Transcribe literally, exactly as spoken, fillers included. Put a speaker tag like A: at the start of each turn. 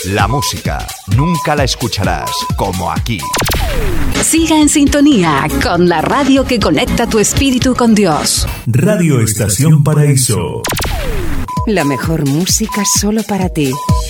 A: La música nunca la escucharás como aquí.
B: Siga en sintonía con la radio que conecta tu espíritu con Dios.
C: Radio Estación Paraíso.
B: La mejor música solo para ti.